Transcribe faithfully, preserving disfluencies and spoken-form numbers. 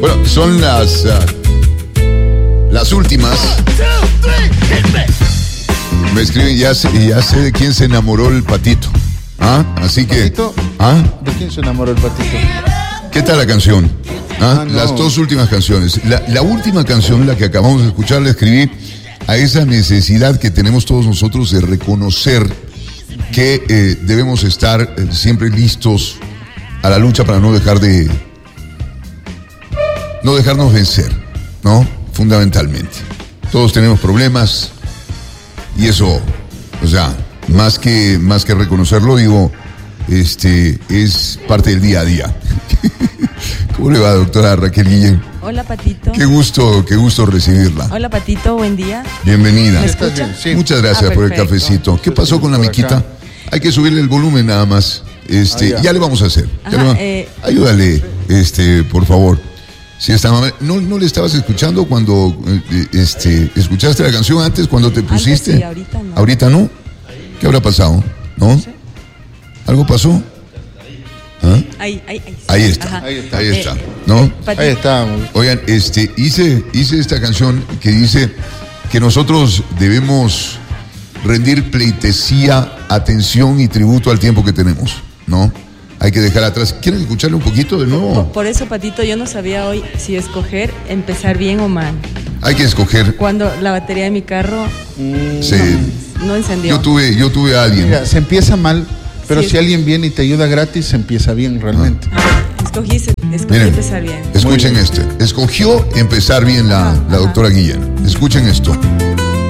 Bueno, son las uh, las últimas. Me escriben, ya sé, ya sé de quién se enamoró el patito. ¿Ah? Así que. ¿Patito? ¿Ah? ¿De quién se enamoró el patito? ¿Qué tal la canción? ¿Ah? Ah, no. Las dos últimas canciones. La, la última canción, la que acabamos de escuchar, la escribí a esa necesidad que tenemos todos nosotros de reconocer que eh, debemos estar eh, siempre listos a la lucha para no dejar de no dejarnos vencer, ¿no? Fundamentalmente. Todos tenemos problemas y eso, o sea, más que más que reconocerlo, digo, este es parte del día a día. ¿Cómo le va, doctora Raquel Guillén? Hola, Patito. Qué gusto, qué gusto recibirla. Hola, Patito, buen día. Bienvenida. ¿Me escucha? Sí. Muchas gracias Ah, por el perfecto. cafecito. ¿Qué pasó con la Por miquita? acá. Hay que subirle el volumen nada más. Este, Ah, ya. ya le vamos a hacer. Ya Ajá, le va- eh. Ayúdale, este, por favor. Si está amable. ¿No, no le estabas escuchando cuando eh, este, escuchaste la canción antes, cuando te pusiste? sí, ahorita no. ¿Ahorita no? ¿Qué habrá pasado? ¿No? ¿Algo pasó? ¿Ah? Ahí, ahí, ahí. Ahí está, Ajá. ahí Ahí está, está. Eh, ¿no? Patito, Ahí estamos. Oigan, este, hice, hice esta canción que dice que nosotros debemos rendir pleitesía, atención y tributo al tiempo que tenemos, ¿no? Hay que dejar atrás. ¿Quieren escucharle un poquito de por, nuevo? por eso, Patito, yo no sabía hoy si escoger empezar bien o mal. Hay que escoger. Cuando la batería de mi carro Se- no encendió. yo tuve, yo tuve a alguien. Mira, se empieza mal, pero Sí. si alguien viene y te ayuda gratis, se empieza bien realmente. Escogí, escogí Miren, empezar bien. escuchen Muy bien. este. Escogió empezar bien la, la doctora Guillén. Escuchen esto.